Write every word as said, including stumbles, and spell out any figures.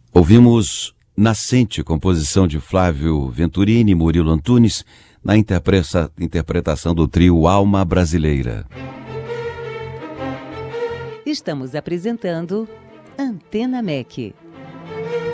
Ouvimos Nascente, composição de Flávio Venturini e Murilo Antunes, na interpreta- interpretação do trio Alma Brasileira. Estamos apresentando Antena M E C.